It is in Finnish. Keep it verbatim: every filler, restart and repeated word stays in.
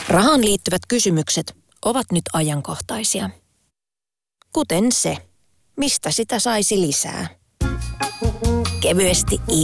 Rahaan liittyvät kysymykset ovat nyt ajankohtaisia. Kuten se, mistä sitä saisi lisää. Kevyesti